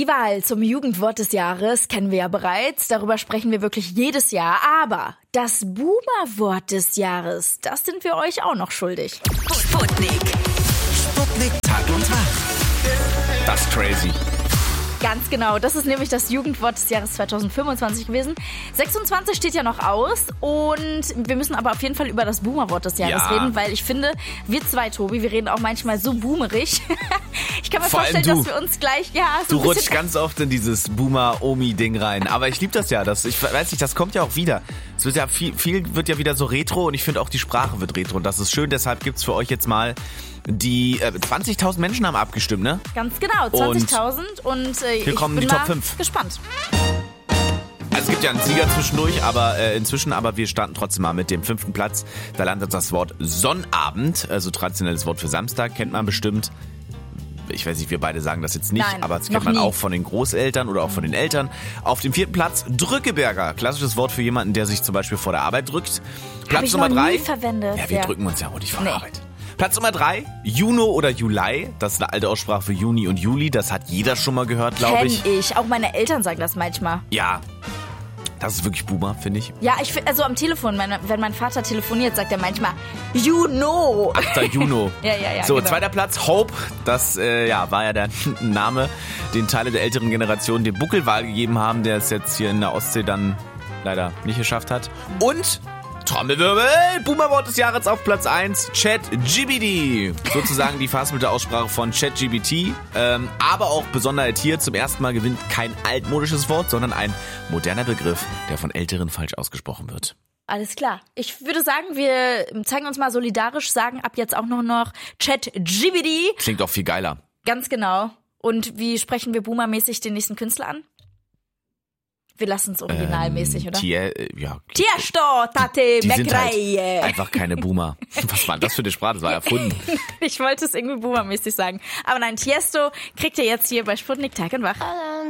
Die Wahl zum Jugendwort des Jahres kennen wir ja bereits. Darüber sprechen wir wirklich jedes Jahr. Aber das Boomer-Wort des Jahres, das sind wir euch auch noch schuldig. Sputnik. Sputnik Tag und Tag. Das ist crazy. Ganz genau, das ist nämlich das Jugendwort des Jahres 2025 gewesen. 26 steht ja noch aus und wir müssen aber auf jeden Fall über das Boomer-Wort des Jahres reden, weil ich finde, wir zwei, Tobi, wir reden auch manchmal so boomerig. Ich kann mir vorstellen, dass wir uns gleich, Du rutschst ganz oft in dieses Boomer-Omi-Ding rein. Aber ich liebe das ja. Ich weiß nicht, das kommt ja auch wieder. Es wird ja viel wird ja wieder so retro und ich finde auch die Sprache wird retro. Und das ist schön, deshalb gibt's für euch jetzt mal die 20.000 Menschen haben abgestimmt, ne? Ganz genau, 20.000 und hier kommen die Top 5. Gespannt. Also es gibt ja einen Sieger zwischendurch, aber inzwischen, aber wir starten trotzdem mal mit dem 5. Platz. Da landet das Wort Sonnabend, also traditionelles Wort für Samstag, kennt man bestimmt. Ich weiß nicht, wir beide sagen das jetzt nicht, Nein, aber das kennt man auch von den Großeltern oder auch von den Eltern. Auf dem 4. Platz Drückeberger, klassisches Wort für jemanden, der sich zum Beispiel vor der Arbeit drückt. Platz Nummer 3. Verwendet. Ja, wir drücken uns ja auch nicht vor der Arbeit. Platz Nummer 3, Juno oder Juli. Das ist eine alte Aussprache für Juni und Juli. Das hat jeder schon mal gehört, glaube ich. Kenn ich. Auch meine Eltern sagen das manchmal. Ja, das ist wirklich Boomer, finde ich. Ja, ich finde, also am Telefon, wenn mein Vater telefoniert, sagt er manchmal Juno. 8. Juno. Ja. So, genau. 2. Platz, Hope. Das war ja der Name, den Teile der älteren Generation dem Buckelwal gegeben haben, der es jetzt hier in der Ostsee dann leider nicht geschafft hat. Und Trommelwirbel, Boomerwort des Jahres auf Platz 1, ChatGPT. Sozusagen die verhaspelte Aussprache von ChatGPT. Aber auch besonders hier zum ersten Mal gewinnt kein altmodisches Wort, sondern ein moderner Begriff, der von Älteren falsch ausgesprochen wird. Alles klar. Ich würde sagen, wir zeigen uns mal solidarisch, sagen ab jetzt auch noch ChatGPT. Klingt auch viel geiler. Ganz genau. Und wie sprechen wir boomermäßig den nächsten Künstler an? Wir lassen es originalmäßig, oder? Tiesto, Tate, die sind McRae. halt einfach keine Boomer. Was war das für eine Sprache? Das war erfunden. Ich wollte es irgendwie boomermäßig sagen. Aber nein, Tiesto kriegt ihr jetzt hier bei Sputnik Tag und Wach.